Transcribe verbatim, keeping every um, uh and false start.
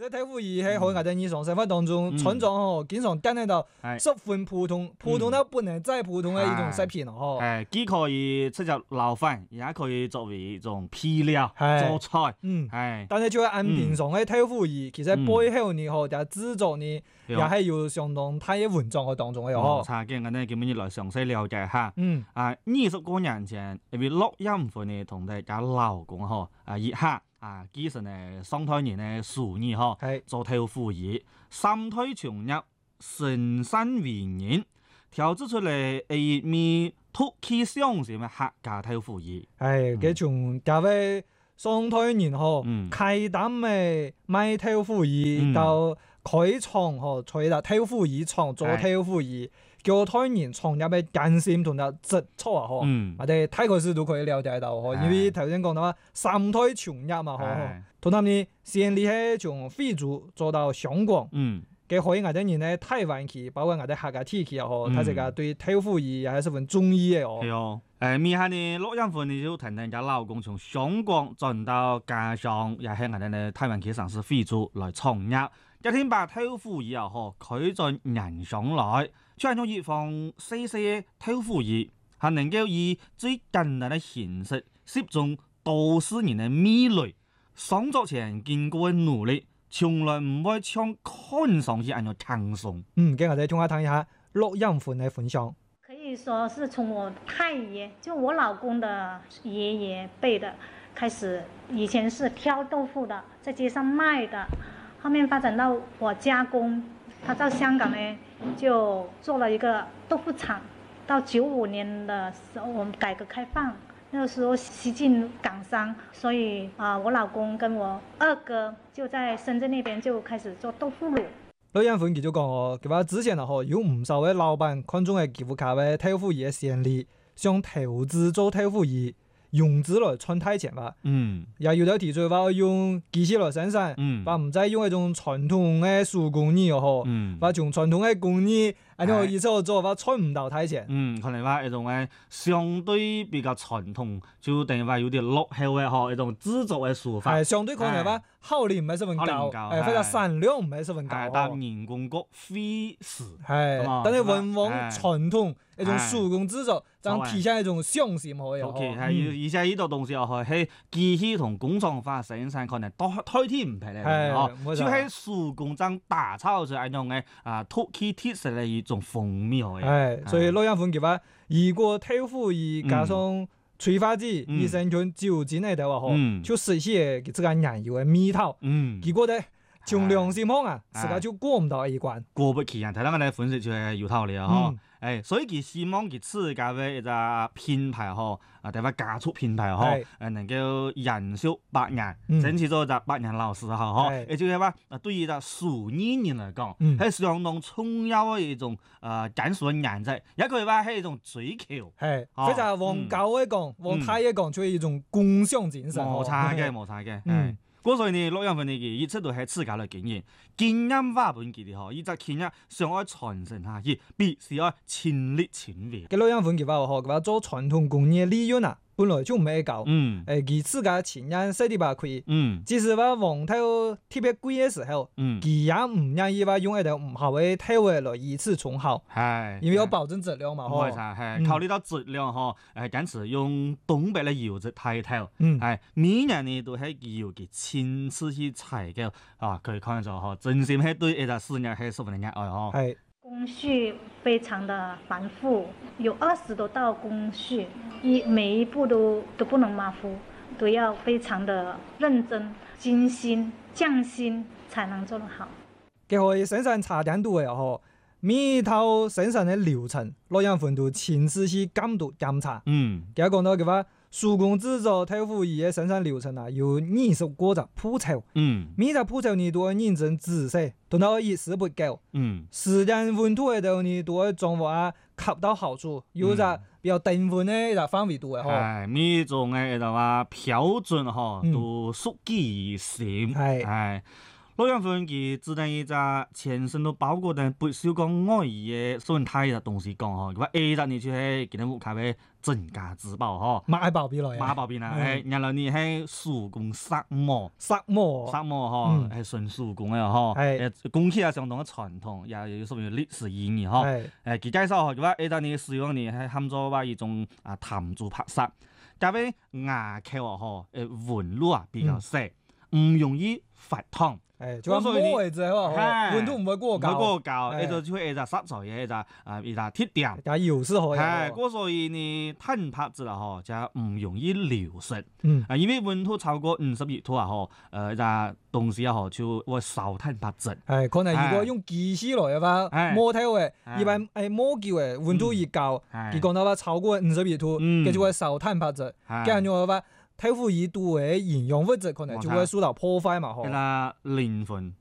其實豆腐乳喺我哋日常生活當中，村長吼經常掂喺度十分普通，普通到不能再普通嘅一種食品咯。 係，既可以出入撈飯，也可以作為一種配料做菜。 嗯， 係。 但係就係按平常嘅豆腐乳，其實背後呢，吼，就製作呢，也係有相當大嘅文章喺當中嘅嗬。 查經我哋今日來詳細了解下。 嗯。 啊，二十多年前，因為錄音份呢，同大家勞工嗬，啊，以下。啊，基神誒上台人嘅數字嗬，做豆腐乳，三推重入，成身為人，調製出嚟係咪突起上線嘅客家豆腐乳？ 係，佢從各位上台人嗬，開膽嘅賣豆腐乳到開廠嗬，開啦豆腐乳廠做豆腐乳。叫台人創業嘅艱辛同埋質素啊！嗬，我哋睇個書都可以了解到嗬，因為頭先講到話三推重入嘛，嗬，同埋呢先嚟係從非洲做到香港，嗯，嘅可以我哋人咧台灣去，包括我哋客家地區啊，嗬，佢哋個對豆腐乳也係十分中意嘅哦。 係哦，誒，咪下呢錄音份你就聽聽家老公從香港轉到家鄉，也係我哋咧台灣嘅城市非洲來創業。一天把豆腐乳啊，嗬，佢在人上來，將用一方細細嘅豆腐乳，係能夠以最簡單嘅形式，攝種都市人嘅味蕾。創作前經過努力，從來唔會像看上去咁樣輕鬆。 嗯，給我哋聽下聽一下錄音份嘅分享。 可以說是從我太爺，就我老公的爺爺輩的開始，以前是挑豆腐的，在街上賣的。後面發展到我加工，他到香港呢就做了一個豆腐廠。到九五年的時候，我們改革開放，那個時候西進港商，所以啊、呃，我老公跟我二哥就在深圳那邊就開始做豆腐乳。 錄音份佢就講哦，佢話之前啊，嗬有唔少嘅老闆看中嘅幾乎卡嘅豆腐乳嘅先例，想投資做豆腐乳。用紙來賺大錢吧，嗯，也有啲提出話用機器來生產，嗯，話唔再用一種傳統嘅手工藝哦，嗯，話從傳統嘅工藝，然後以後做話賺唔到大錢， 嗯，可能話一種誒相對比較傳統，就等於話有啲落後嘅嗬，一種製作嘅手法， 係相對可能話效率唔係十分高，誒，或者產量唔係十分高， 但人工高費時， 係，但係往往傳統一種手工製作，就體現一種匠心可以， 係，而且呢度東西又係喺機器同工廠化生產可能都推天唔平咧，哦，就喺手工爭打造出一種嘅啊突起特色嘅一種風味可以， 係，所以錄音份嘅話，如果豆腐乳加上催化劑，醫生講酒精喺度話，嗬，就實現嘅這個燃油嘅味道，嗯，結果咧。從良心講啊，自家就過唔到一關， 過不去啊！睇到我哋分析就係有道理啊！嗬、嗯，誒，所以佢希望佢自家嘅一個品牌嗬，啊，第一加速品牌嗬，誒，能夠延續百年，整起咗就百年老字號嗬。誒，就係話，啊，對於個數年人嚟講，係、嗯、相當重要嘅一種誒簡述嘅顏值，也可以話係一種追求。係， 非常往舊一講，往太一講，就係一種共享精神。 冇錯嘅，冇錯嘅，嗯。嗰所以呢，錄音份呢，一直都係自家嚟經營，經驗話本佢哋嗬，一直傾一想要傳承下去，必須要親力親為。 嘅錄音份佢話嗬，佢話做傳統工業利潤啊，本來就唔係高，嗯，誒，佢自家前人使啲把虧，嗯，即使話黃豆特別貴嘅時候，嗯，佢也唔願意話用一條唔好嘅豆嚟來以次充好，係，因為要保證質量嘛， 嗬，係，考慮到質量嗬，誒，堅持用東北嘅油脂太透，嗯，係，每年呢都係要佢親自去採購，啊，可以看到嗬，真心係對一個事業係十分嘅熱愛嗬，係。 工序非常的繁複，有二十多道工序，一每一步都都不能馬虎，都要非常的認真、精心、匠心才能做得好。 佢可以生產茶點度嘅嗬，每一套生產嘅流程，錄音份都親自去監督檢查。嗯，佢講到嘅話。手工製作豆腐乳嘅生產流程啊，有二十個隻步驟。嗯，每隻步驟你都要認真仔細，同到一絲不苟。嗯，時間溫度喺度你都要掌握啊，恰到好處。有隻比較定份嘅一個範圍度嘅嗬。 係，每種嘅就話標準嗬，都屬於線。係，係。 洛陽粉佢只等於只全身都包裹喺不鏽鋼外衣嘅順帶嘅東西講嗬，佢話 A 隻你就係今日屋企嘅鎮家之寶嗬， 買寶貝來， 買寶貝啦，誒，然後你係手工紗帽， 紗帽， 紗帽嗬，係純手工嘅嗬，誒，工藝係相當嘅傳統，也有屬於歷史意義嗬，誒，佢介紹嗬，佢話 A 隻你使用呢係含咗話一種啊彈珠拍色，加俾牙扣嗬，誒，紋路啊比較細，唔容易發燙。 誒，就話摸位置係嘛，溫度唔會過高， 唔會過高，呢就就會一隻色彩嘅一隻啊一隻鐵點， 加油是可以。 係，嗰所以呢碳拍子啦嗬，就唔容易流失。 嗯， 啊，因為溫度超過五十二度啊嗬，誒，一隻東西啊嗬就會燒碳拍子。 係，可能如果用機器來嘅話，摸頭嘅，一般誒摸叫嘅溫度越高，佢講到話超過五十二度，佢就會燒碳拍子。跟住我話。豆腐乳度嘅營養物質可能就會受到破壞嘛，嗬。 係啦，磷粉